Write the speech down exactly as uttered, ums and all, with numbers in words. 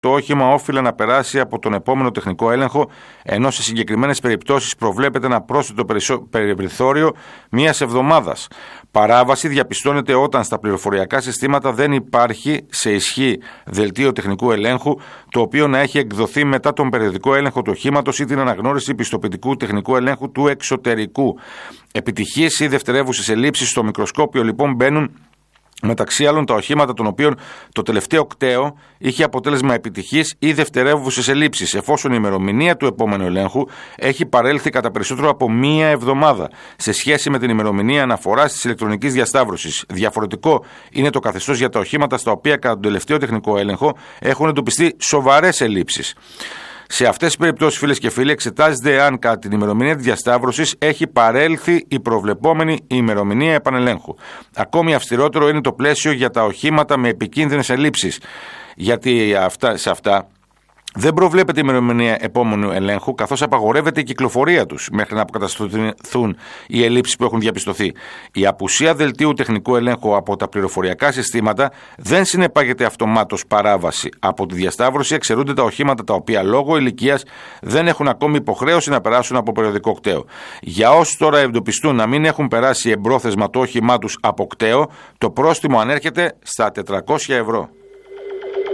το όχημα όφιλε να περάσει από τον επόμενο τεχνικό έλεγχο, ενώ σε συγκεκριμένες περιπτώσεις προβλέπεται ένα πρόσθετο περιθώριο μίας εβδομάδας. Παράβαση διαπιστώνεται όταν στα πληροφοριακά συστήματα δεν υπάρχει σε ισχύ δελτίο τεχνικού ελέγχου, το οποίο να έχει εκδοθεί μετά τον περιοδικό έλεγχο του οχήματος ή την αναγνώριση πιστοποιητικού τεχνικού ελέγχου του εξωτερικού. Επιτυχίες ή δευτερεύουσες ελλείψεις στο μικροσκόπιο λοιπόν μπαίνουν μεταξύ άλλων τα οχήματα των οποίων το τελευταίο κταίο είχε αποτέλεσμα επιτυχής ή δευτερεύουσες ελλείψεις, εφόσον η ημερομηνία του επόμενου ελέγχου έχει παρέλθει κατά περισσότερο από μία εβδομάδα σε σχέση με την ημερομηνία αναφοράς της ηλεκτρονικής διασταύρωσης. Διαφορετικό είναι το καθεστώς για τα οχήματα στα οποία κατά τον τελευταίο τεχνικό έλεγχο έχουν εντοπιστεί σοβαρές ελλείψεις. Σε αυτές τις περιπτώσεις, φίλες και φίλοι, εξετάζεται αν κατά την ημερομηνία της διασταύρωσης έχει παρέλθει η προβλεπόμενη ημερομηνία επανελέγχου. Ακόμη αυστηρότερο είναι το πλαίσιο για τα οχήματα με επικίνδυνες ελλείψεις, γιατί αυτά, σε αυτά δεν προβλέπεται η ημερομηνία επόμενου ελέγχου, καθώς απαγορεύεται η κυκλοφορία τους μέχρι να αποκατασταθούν οι ελλείψεις που έχουν διαπιστωθεί. Η απουσία δελτίου τεχνικού ελέγχου από τα πληροφοριακά συστήματα δεν συνεπάγεται αυτομάτως παράβαση. Από τη διασταύρωση εξαιρούνται τα οχήματα τα οποία λόγω ηλικίας δεν έχουν ακόμη υποχρέωση να περάσουν από περιοδικό κταίο. Για όσους τώρα εντοπιστούν να μην έχουν περάσει εμπρόθεσμα το όχημά τους από κταίο, το πρόστιμο ανέρχεται στα τετρακόσια ευρώ.